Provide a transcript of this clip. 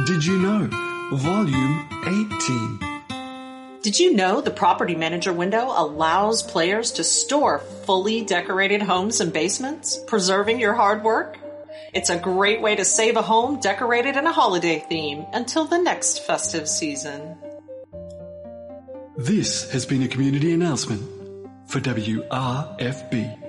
Did you know? Volume 18. Did you know the Property Manager window allows players to store fully decorated homes and basements, preserving your hard work? It's a great way to save a home decorated in a holiday theme until the next festive season. This has been a community announcement for WRFB.